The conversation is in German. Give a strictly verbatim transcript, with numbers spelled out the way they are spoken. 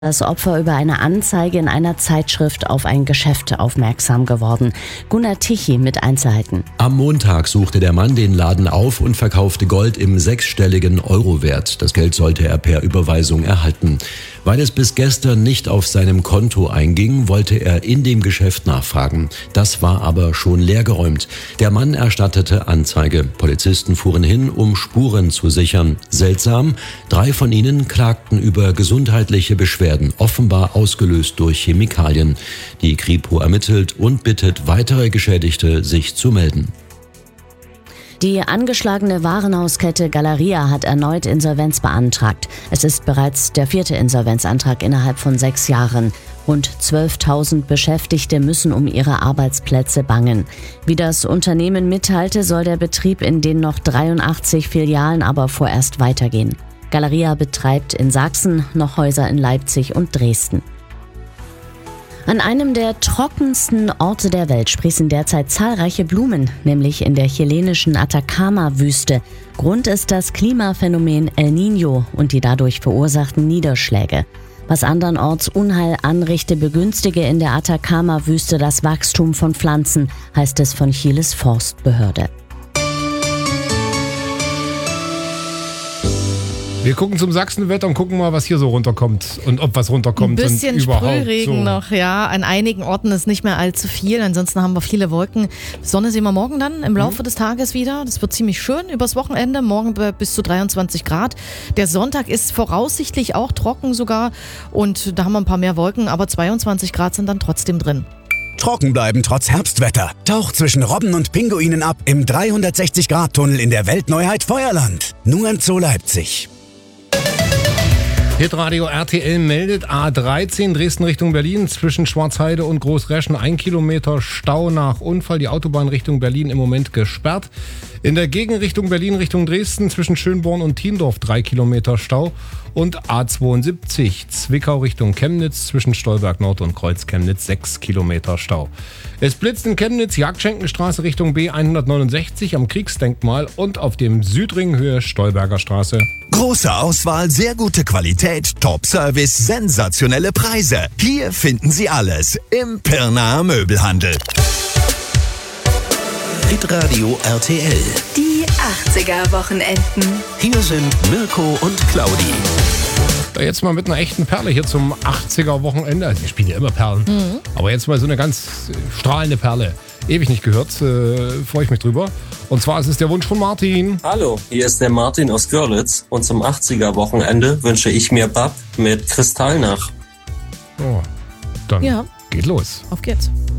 Das Opfer über eine Anzeige in einer Zeitschrift auf ein Geschäft aufmerksam geworden. Gunnar Tichy mit Einzelheiten. Am Montag suchte der Mann den Laden auf und verkaufte Gold im sechsstelligen Eurowert. Das Geld sollte er per Überweisung erhalten. Weil es bis gestern nicht auf seinem Konto einging, wollte er in dem Geschäft nachfragen. Das war aber schon leergeräumt. Der Mann erstattete Anzeige. Polizisten fuhren hin, um Spuren zu sichern. Seltsam, drei von ihnen klagten über gesundheitliche Beschwerden, offenbar ausgelöst durch Chemikalien. Die Kripo ermittelt und bittet weitere Geschädigte, sich zu melden. Die angeschlagene Warenhauskette Galeria hat erneut Insolvenz beantragt. Es ist bereits der vierte Insolvenzantrag innerhalb von sechs Jahren. Rund zwölftausend Beschäftigte müssen um ihre Arbeitsplätze bangen. Wie das Unternehmen mitteilte, soll der Betrieb in den noch dreiundachtzig Filialen aber vorerst weitergehen. Galeria betreibt in Sachsen noch Häuser in Leipzig und Dresden. An einem der trockensten Orte der Welt sprießen derzeit zahlreiche Blumen, nämlich in der chilenischen Atacama-Wüste. Grund ist das Klimaphänomen El Niño und die dadurch verursachten Niederschläge. Was andernorts Unheil anrichte, begünstige in der Atacama-Wüste das Wachstum von Pflanzen, heißt es von Chiles Forstbehörde. Wir gucken zum Sachsenwetter und gucken mal, was hier so runterkommt und ob was runterkommt. Ein bisschen und überhaupt Sprühregen so. noch, ja. An einigen Orten ist nicht mehr allzu viel. Ansonsten haben wir viele Wolken. Sonne sehen wir morgen dann im Laufe mhm. des Tages wieder. Das wird ziemlich schön übers Wochenende. Morgen bis zu dreiundzwanzig Grad. Der Sonntag ist voraussichtlich auch trocken sogar. Und da haben wir ein paar mehr Wolken, aber zweiundzwanzig Grad sind dann trotzdem drin. Trocken bleiben trotz Herbstwetter. Taucht zwischen Robben und Pinguinen ab im dreihundertsechzig Grad Tunnel in der Weltneuheit Feuerland. Nur im Zoo Leipzig. Hitradio R T L meldet A dreizehn Dresden Richtung Berlin zwischen Schwarzheide und Großreschen ein Kilometer Stau nach Unfall. Die Autobahn Richtung Berlin im Moment gesperrt. In der Gegenrichtung Berlin Richtung Dresden zwischen Schönborn und Thiendorf drei Kilometer Stau. Und A zweiundsiebzig Zwickau Richtung Chemnitz zwischen Stolberg Nord und Kreuz Chemnitz sechs Kilometer Stau. Es blitzt in Chemnitz Jagdschenkenstraße Richtung B hundertneunundsechzig am Kriegsdenkmal und auf dem Südring Höhe Stolberger Straße. Große Auswahl, sehr gute Qualität, Top-Service, sensationelle Preise. Hier finden Sie alles im Pirnaer Möbelhandel. Hitradio R T L. Die achtziger-Wochenenden. Hier sind Mirko und Claudi. Jetzt mal mit einer echten Perle hier zum achtziger-Wochenende. Also wir spielen ja immer Perlen. Mhm. Aber jetzt mal so eine ganz strahlende Perle. Ewig nicht gehört, äh, freue ich mich drüber. Und zwar ist es der Wunsch von Martin. Hallo, hier ist der Martin aus Görlitz. Und zum achtziger-Wochenende wünsche ich mir Bab mit Kristallnacht. Oh, dann ja. geht los. Auf geht's.